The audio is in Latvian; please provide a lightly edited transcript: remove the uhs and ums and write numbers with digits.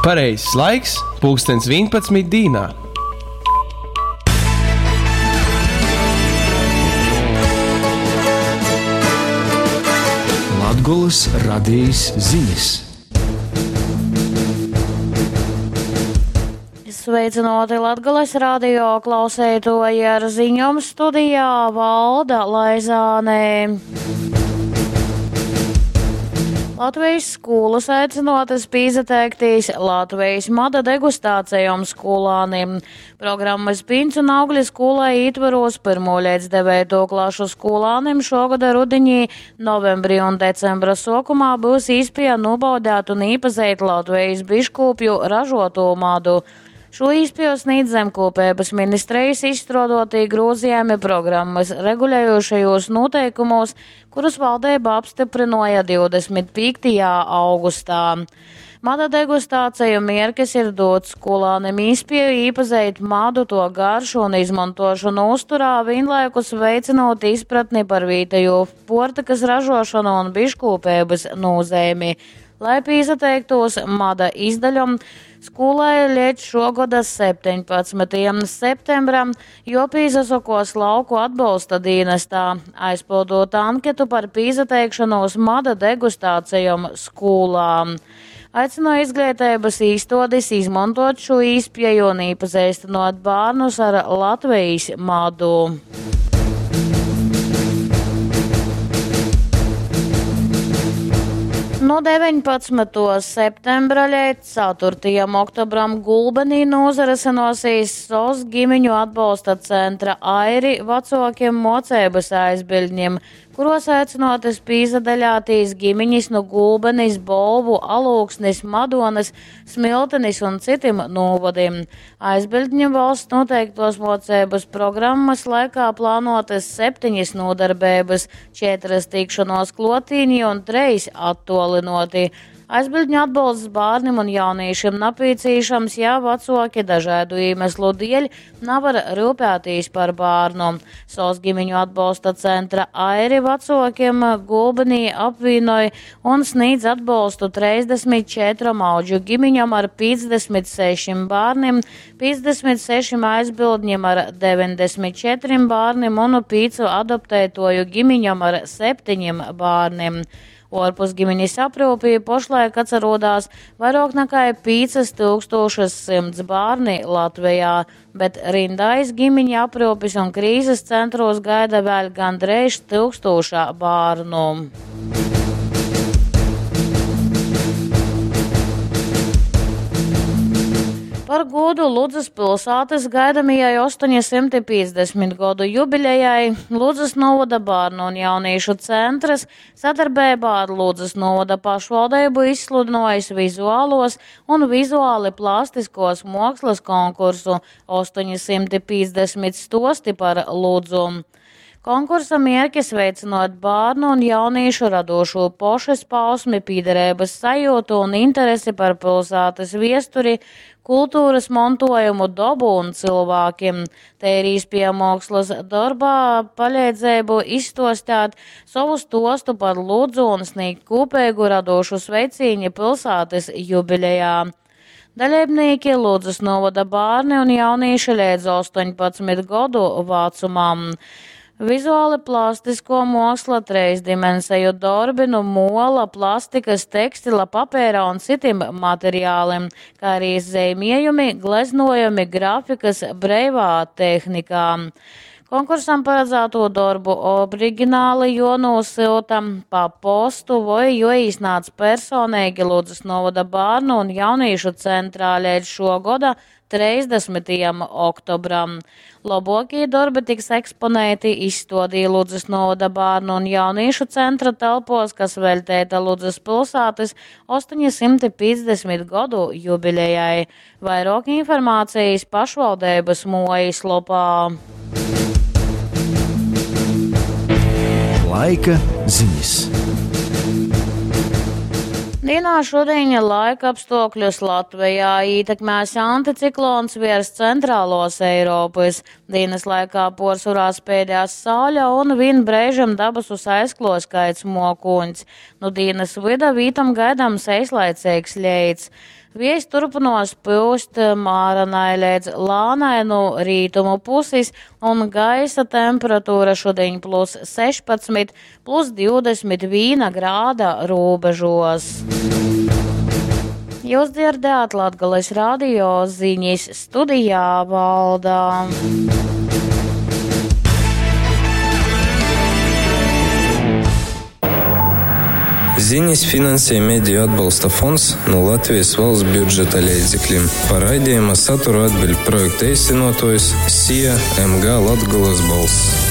Pareizs laiks – 11:11 dīnā. Latgolas radījis ziņas. Sveicinoti Latgolas radio klausētoji, ar ziņām studijā Valda Laizāne. Latvijas skolas aicinotas pīzateiktīs Latvijas mada degustācijām skolānim. Programmas Piņš un augļi skolai ietvaros 1. līdz 9. klašu skolānim šogada rudiņī, novembrī un decembra sokumā būs īspēja nobaudēt un īpazīt Latvijas biškopju ražoto madu. Šo īspēju sniedz Zemkopības ministrijas izstrādātie grozījumi programmas regulējošajos noteikumos, kurus valdība apstiprināja 25. augustā. Mada degustāciju mērķis ir dot skolānim īspēju īpazīt madu, to garšu un izmantošanu uzturā, vienlaikus veicinot izpratni par vietējo portakas ražošanu un biškopības nozīmi. Lai pīzateiktos mada izdaļam, skolai līdz šogada 17. septembram, jo pīzasokos lauku atbalsta dienestā, aizpildot anketu par pīzateikšanos mada degustācijām skolām. Aicino izglītības īstodis izmantot šo īspēju un iepazīstinot bērnus ar Latvijas madu. No 19. septembra līdz 4. oktobram Gulbenī nozarasinosies SOS ģimeņu atbalsta centra Airi vecākiem mocības aizbildņiem, kuros aicinotas pīzadaļātīs ģimeņis no Gulbenis, Bolvu, Alūksnis, Madonas, Smiltenis un citiem novadiem. Aizbildņiem valsts noteiktos mocības programmas laikā plānotas 7 nodarbības, 4 tikšanos klotīņi un 3 attolinoti. Aizbildņu atbalsts bērniem un jauniešiem napīcīšams, ja vecāki dažādu iemeslu dēļ nevar rūpēties par bērnu. SOS ģimeņu atbalsta centra Airi vecākiem Gulbenī apvienoja un sniedz atbalstu 34 audžu ģimeņam ar 56 bērniem, 56 aizbildņiem ar 94 bērniem un 5 adoptētoju ģimeņam ar 7 bērniem. Orpus ģimeņas aprūpī pošlaik atcerodās vairāk nekā 5100 bērni Latvijā, bet rindais ģimeņa aprūpis un krīzes centros gaida vēl gandrīz 1000 bērnu. Par godu Ludzas pilsētas gaidamajai 850 gadu jubilejai Ludzas novada bērnu un jauniešu centrs sadarbībā ar Ludzas novada pašvaldību izsludinājis vizuālos un vizuāli plastiskos mākslas konkursu 850 stosti par Ludzu. Konkursa mērķis veicinot bērnu un jauniešu radošo pošas pausmi, pīderības sajūtu un interesi par pilsētas viesturi, kultūras mantojumu, dabu un cilvēkiem. Te ir īspēja mākslas darbā palīdzību izstostāt savu stostu par Ludzu un sniegt kopīgu radošu sveicīņu pilsētas jubilejā. Dalībnieki Ludzas novada bērni un jaunieši līdz 18 gadu vecumam. Vizuāli plastisko māksla, 3-dimensiju darbi no mola, plastikas, tekstila, papēra un citiem materiāliem, kā arī zīmējumi, gleznojumi, grafikas breivā tehnikā. Konkursam paredzēto darbu oriģināli jonosūta pa postu vai jo īsnāc personīgi Ludzas novada bērnu un jauniešu centrā līdz šogada 30. oktobram. Labākie darbi tiks eksponēti izstādī Ludzas novada bērnu un jauniešu centra telpos, kas veltēta Ludzas pilsētas 850 gadu jubilejai. Vairāk informācijas pašvaldības mājaslapā. Laika ziņas. Dienā šodien laika apstākļus Latvijā ietekmēs anticiklons virs centrālos Eiropas. Dienas laikā porsurā spēdās sauļa un vien brēžam dabasus aizklos kaits mokuņs. Nu dienas vida vītam gaidām seislaicīgs ļeits. Vējš turpinās pūst māranai līdz lānai no rītumu puses, un gaisa temperatūra šodien plus 16, plus 21 grāda robežos. Jūs dzirdējāt Latgales radio ziņas, studijā Valdā. Ziņas finansē Mediju atbalsta fonds no Latvijas valsts budžeta līdzekļiem. Par raidījuma saturu atbild projekta īstenotājs SIA MG Latgales balss.